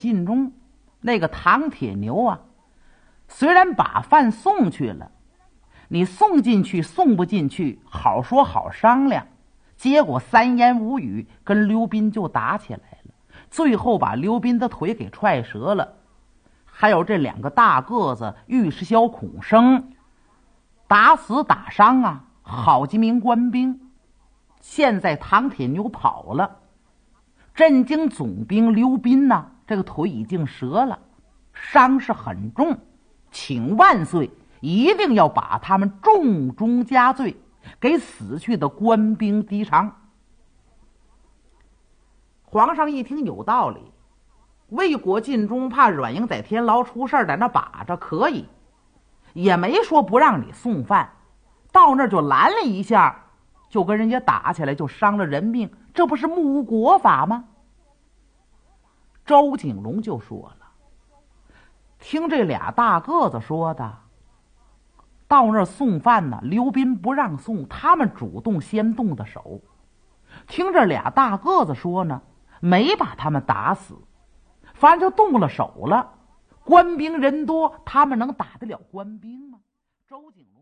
晋中那个唐铁牛啊，虽然把饭送去了，你送进去送不进去，好说好商量，结果三言五语跟刘斌就打起来了，最后把刘斌的腿给踹折了。还有这两个大个子尉迟小孔生，打死打伤啊好几名官兵。现在唐铁牛跑了，镇京总兵刘斌呢，这个腿已经折了，伤势很重，请万岁一定要把他们重中加罪，给死去的官兵抵偿。皇上一听有道理，魏国尽忠怕阮营在天牢出事，在那把着可以，也没说不让你送饭，到那儿就拦了一下，就跟人家打起来，就伤了人命，这不是目无国法吗？周景龙就说了，听这俩大个子说的，到那儿送饭呢，刘斌不让送，他们主动先动的手。听这俩大个子说呢，没把他们打死，反正就动了手了。官兵人多，他们能打得了官兵吗？周景龙